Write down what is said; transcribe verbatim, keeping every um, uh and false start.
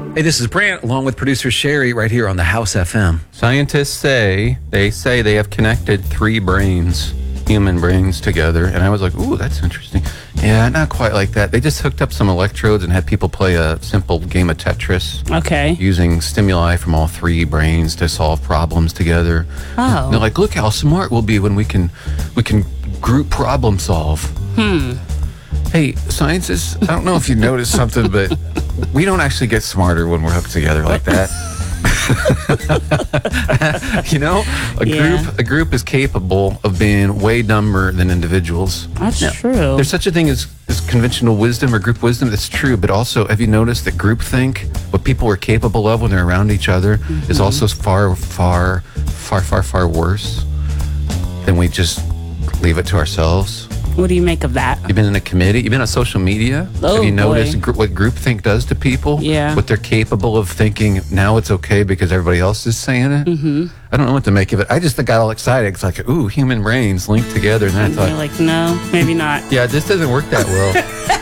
Hey, this is Brant, along with producer Sherry, right here on the House F M. Scientists say, they say they have connected three brains, human brains together. And I was like, ooh, that's interesting. Yeah, not quite like that. They just hooked up some electrodes and had people play a simple game of Tetris. Okay. Using stimuli from all three brains to solve problems together. Oh. And they're like, look how smart we'll be when we can we can group problem solve. Hmm. Hey, scientists, I don't know if you noticed something, but we don't actually get smarter when we're hooked together like that. You know, a Yeah. group a group is capable of being way dumber than individuals. That's Now, true. There's such a thing as, as conventional wisdom or group wisdom. That's true, but also, have you noticed that groupthink, what people are capable of when they're around each other, Mm-hmm. is also far, far, far, far, far worse than we just leave it to ourselves? What do you make of that? You've been in a committee. You've been on social media. Oh, Have you noticed boy. gr- what groupthink does to people? Yeah. What they're capable of thinking, now it's okay because everybody else is saying it? Mm-hmm. I don't know what to make of it. I just got all excited. It's like, ooh, human brains linked together. And then I You're thought, like, no, maybe not. yeah, this doesn't work that well.